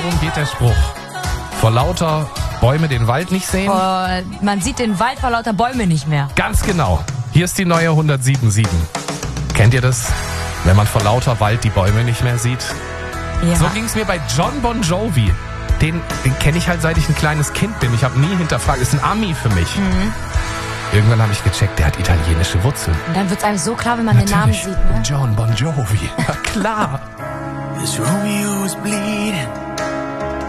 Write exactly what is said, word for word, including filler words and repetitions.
worum geht der Spruch? Vor lauter Bäume den Wald nicht sehen? Oh, man sieht den Wald vor lauter Bäume nicht mehr. Ganz genau. Hier ist die neue hundertsieben Komma sieben. Kennt ihr das? Wenn man vor lauter Wald die Bäume nicht mehr sieht? Ja. So ging es mir bei John Bon Jovi. Den, den kenne ich halt, seit ich ein kleines Kind bin. Ich habe nie hinterfragt. Ist ein Ami für mich. Mhm. Irgendwann habe ich gecheckt, der hat italienische Wurzeln. Und dann wird es einem so klar, wenn man Natürlich. den Namen sieht, ne? John Bon Jovi. Ja, klar. This Romeo is bleeding.